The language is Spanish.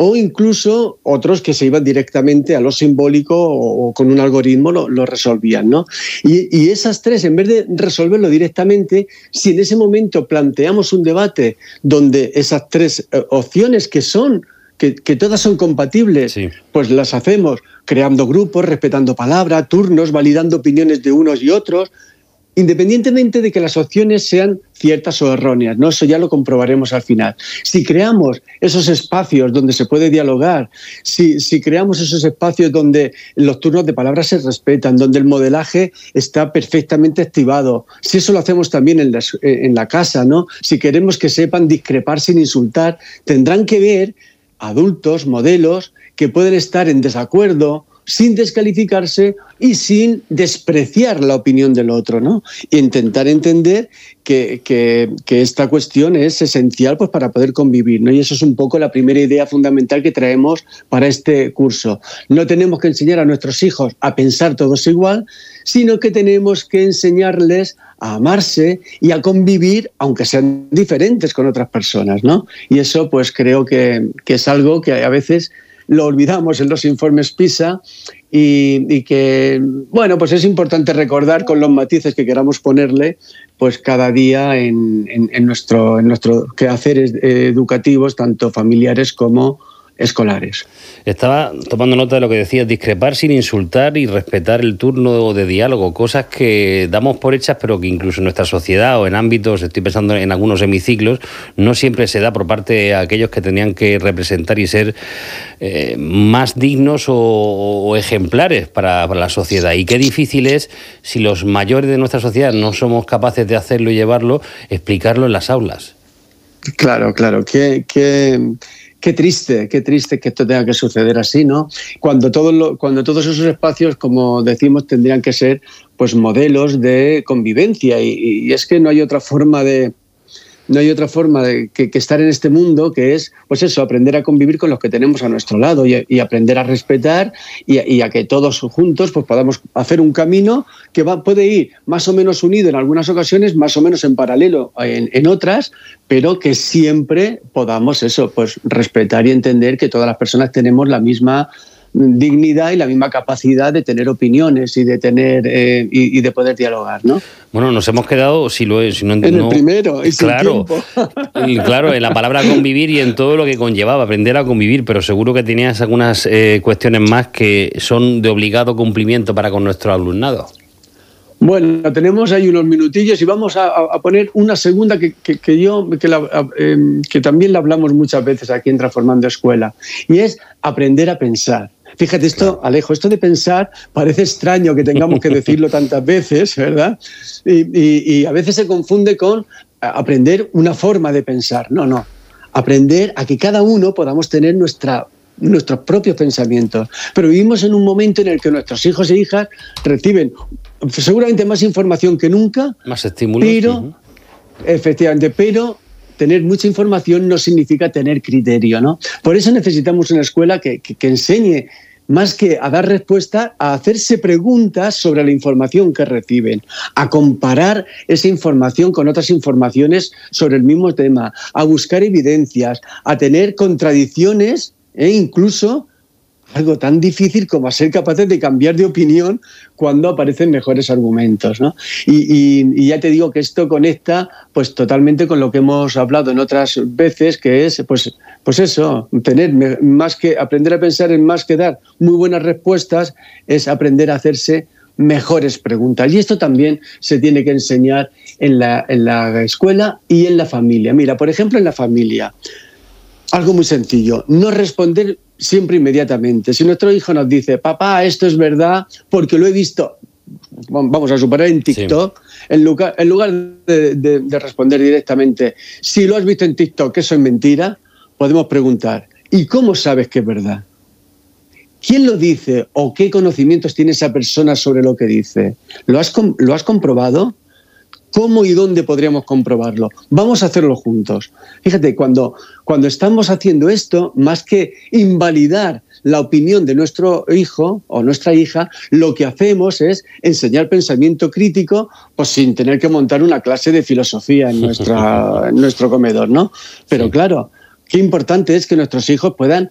o incluso otros que se iban directamente a lo simbólico o con un algoritmo lo resolvían, ¿no? Y esas tres, en vez de resolverlo directamente, si en ese momento planteamos un debate donde esas tres opciones que todas son compatibles, sí, pues las hacemos creando grupos, respetando palabras, turnos, validando opiniones de unos y otros, independientemente de que las opciones sean ciertas o erróneas, ¿no? Eso ya lo comprobaremos al final. Si creamos esos espacios donde se puede dialogar, si creamos esos espacios donde los turnos de palabras se respetan, donde el modelaje está perfectamente activado, si eso lo hacemos también en la casa, ¿no? Si queremos que sepan discrepar sin insultar, tendrán que ver adultos, modelos, que pueden estar en desacuerdo, sin descalificarse y sin despreciar la opinión del otro, ¿no? E intentar entender que esta cuestión es esencial, pues, para poder convivir, ¿no? Y eso es un poco la primera idea fundamental que traemos para este curso. No tenemos que enseñar a nuestros hijos a pensar todos igual, sino que tenemos que enseñarles a amarse y a convivir, aunque sean diferentes con otras personas, ¿no? Y eso, pues, creo que es algo que a veces lo olvidamos en los informes PISA y que, bueno, pues es importante recordar con los matices que queramos ponerle, pues cada día en nuestro quehaceres educativos, tanto familiares como escolares. Estaba tomando nota de lo que decías, discrepar sin insultar y respetar el turno de diálogo, cosas que damos por hechas, pero que incluso en nuestra sociedad o en ámbitos, estoy pensando en algunos hemiciclos, no siempre se da por parte de aquellos que tenían que representar y ser más dignos o ejemplares para la sociedad. Y qué difícil es, si los mayores de nuestra sociedad no somos capaces de hacerlo y llevarlo, explicarlo en las aulas. Claro. Qué triste que esto tenga que suceder así, ¿no? Cuando todos esos espacios, como decimos, tendrían que ser, pues, modelos de convivencia y es que no hay otra forma de que estar en este mundo, que es, pues eso, aprender a convivir con los que tenemos a nuestro lado y aprender a respetar y a que todos juntos, pues, podamos hacer un camino que puede ir más o menos unido en algunas ocasiones, más o menos en paralelo en otras, pero que siempre podamos eso, pues, respetar y entender que todas las personas tenemos la misma dignidad y la misma capacidad de tener opiniones y de tener y de poder dialogar, ¿no? Bueno, nos hemos quedado, en el primero, y claro, sin tiempo. Claro, en la palabra convivir y en todo lo que conllevaba, aprender a convivir, pero seguro que tenías algunas cuestiones más que son de obligado cumplimiento para con nuestro alumnado. Bueno, tenemos ahí unos minutillos y vamos a poner una segunda que también la hablamos muchas veces aquí en Transformando Escuela, y es aprender a pensar. Fíjate, esto, Alejo, esto de pensar parece extraño que tengamos que decirlo tantas veces, ¿verdad? Y a veces se confunde con aprender una forma de pensar. No. Aprender a que cada uno podamos tener nuestros propios pensamientos. Pero vivimos en un momento en el que nuestros hijos e hijas reciben seguramente más información que nunca. Más estímulos. Pero, efectivamente, tener mucha información no significa tener criterio, ¿no? Por eso necesitamos una escuela que enseñe, más que a dar respuesta, a hacerse preguntas sobre la información que reciben, a comparar esa información con otras informaciones sobre el mismo tema, a buscar evidencias, a tener contradicciones e incluso algo tan difícil como a ser capaces de cambiar de opinión cuando aparecen mejores argumentos, ¿no? Y ya te digo que esto conecta, pues, totalmente con lo que hemos hablado en otras veces, que es pues eso, tener más que aprender a pensar, en más que dar muy buenas respuestas, es aprender a hacerse mejores preguntas. Y esto también se tiene que enseñar en la escuela y en la familia. Mira, por ejemplo, en la familia, algo muy sencillo, no responder siempre inmediatamente. Si nuestro hijo nos dice, papá, esto es verdad porque lo he visto, vamos a suponer, en TikTok, sí, en lugar de responder directamente, si lo has visto en TikTok, eso es mentira, podemos preguntar, ¿y cómo sabes que es verdad? ¿Quién lo dice o qué conocimientos tiene esa persona sobre lo que dice? ¿Lo has comprobado? ¿Cómo y dónde podríamos comprobarlo? Vamos a hacerlo juntos. Fíjate, cuando estamos haciendo esto, más que invalidar la opinión de nuestro hijo o nuestra hija, lo que hacemos es enseñar pensamiento crítico, pues sin tener que montar una clase de filosofía en nuestro comedor, ¿no? Pero claro, qué importante es que nuestros hijos puedan